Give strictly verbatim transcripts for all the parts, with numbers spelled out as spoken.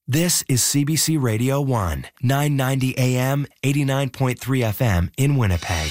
This is C B C Radio one, nine ninety A M, eighty-nine point three F M in Winnipeg.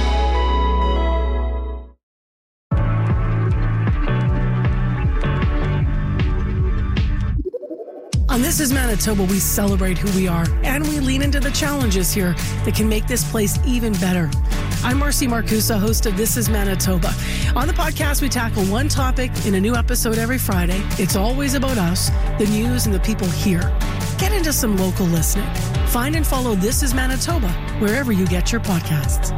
On This is Manitoba, we celebrate who we are, and we lean into the challenges here that can make this place even better. I'm Marcy Marcusa, host of This is Manitoba. On the podcast, we tackle one topic in a new episode every Friday. It's always about us, the news, and the people here. Get into some local listening. Find and follow This is Manitoba wherever you get your podcasts.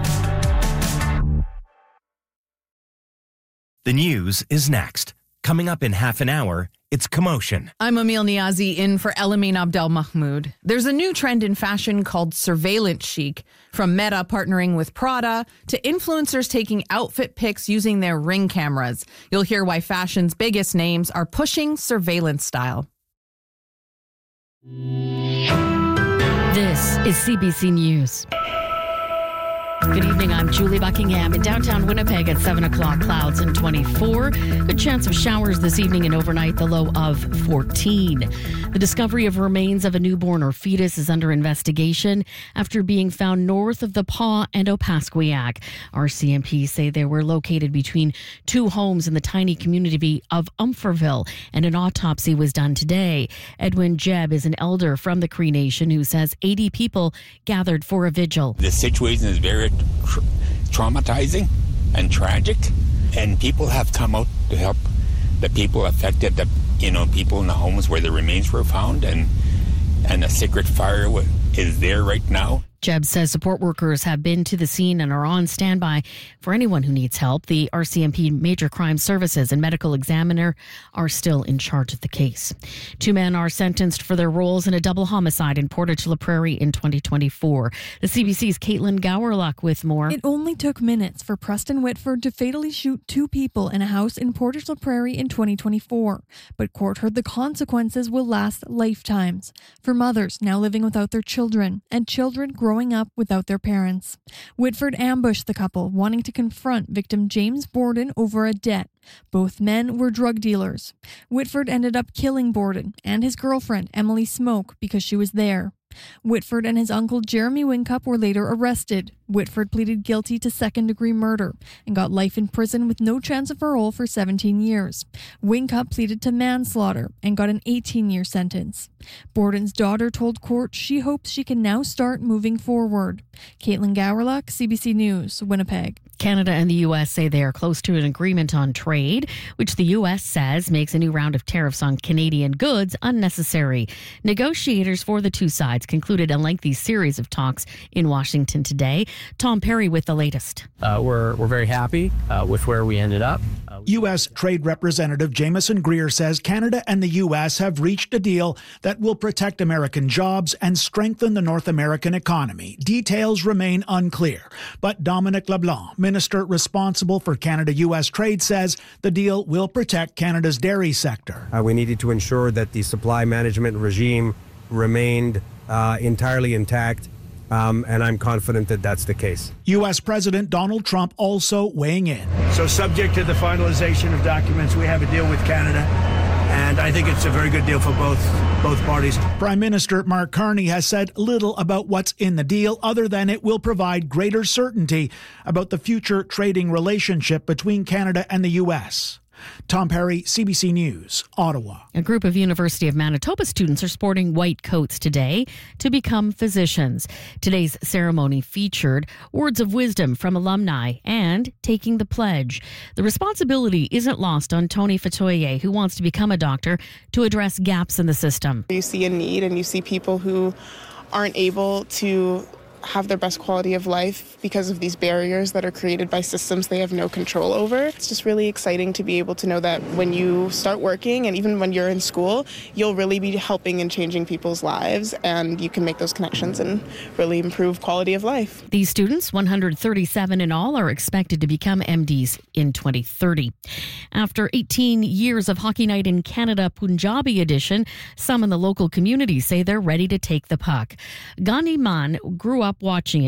The news is next. Coming up in half an hour, it's Commotion. I'm Emil Niazi in for Elamin Abdel Mahmoud. There's a new trend in fashion called surveillance chic. From Meta partnering with Prada to influencers taking outfit pics using their Ring cameras. You'll hear why fashion's biggest names are pushing surveillance style. This is C B C News. Good evening, I'm Julie Buckingham. In downtown Winnipeg at seven o'clock, clouds and twenty-four. Good chance of showers this evening and overnight, the low of fourteen. The discovery of remains of a newborn or fetus is under investigation after being found north of the Pas and Opaskwayak. R C M P say they were located between two homes in the tiny community of Umferville, and an autopsy was done today. Edwin Jebb is an elder from the Cree Nation who says eighty people gathered for a vigil. The situation is very tra- traumatizing and tragic, and people have come out to help the people affected, the you know people in the homes where the remains were found, and and a secret fire w- is there right now. Jebb says support workers have been to the scene and are on standby for anyone who needs help. The R C M P Major Crime Services and Medical Examiner are still in charge of the case. Two men are sentenced for their roles in a double homicide in Portage La Prairie in twenty twenty-four. The C B C's Caitlin Gowerluck with more. It only took minutes for Preston Whitford to fatally shoot two people in a house in Portage La Prairie in twenty twenty-four. But court heard the consequences will last lifetimes for mothers now living without their children and children growing growing up without their parents. Whitford ambushed the couple, wanting to confront victim James Borden over a debt. Both men were drug dealers. Whitford ended up killing Borden and his girlfriend, Emily Smoke, because she was there. Whitford and his uncle Jeremy Whincup were later arrested. Whitford pleaded guilty to second-degree murder and got life in prison with no chance of parole for seventeen years. Whincup pleaded to manslaughter and got an eighteen-year sentence. Borden's daughter told court she hopes she can now start moving forward. Caitlin Gowerluck, C B C News, Winnipeg. Canada and the U S say they are close to an agreement on trade, which the U S says makes a new round of tariffs on Canadian goods unnecessary. Negotiators for the two sides concluded a lengthy series of talks in Washington today. Tom Perry with the latest. Uh, we're we're very happy uh, with where we ended up. Uh, U S Trade Representative Jameson Greer says Canada and the U S have reached a deal that will protect American jobs and strengthen the North American economy. Details remain unclear, but Dominic LeBlanc, Minister responsible for Canada-U S trade, says the deal will protect Canada's dairy sector. Uh, we needed to ensure that the supply management regime remained uh, entirely intact, um, and I'm confident that that's the case. U S President Donald Trump also weighing in. So subject to the finalization of documents, we have a deal with Canada, and I think it's a very good deal for both both parties. Prime Minister Mark Carney has said little about what's in the deal other than it will provide greater certainty about the future trading relationship between Canada and the U S. Tom Perry, C B C News, Ottawa. A group of University of Manitoba students are sporting white coats today to become physicians. Today's ceremony featured words of wisdom from alumni and taking the pledge. The responsibility isn't lost on Tony Fatoye, who wants to become a doctor to address gaps in the system. You see a need and you see people who aren't able to have their best quality of life because of these barriers that are created by systems they have no control over. It's just really exciting to be able to know that when you start working and even when you're in school, you'll really be helping and changing people's lives, and you can make those connections and really improve quality of life. These students, one hundred thirty-seven in all, are expected to become M Ds in twenty thirty. After eighteen years of Hockey Night in Canada Punjabi edition, some in the local community say they're ready to take the puck. Gandhi Man grew up watching it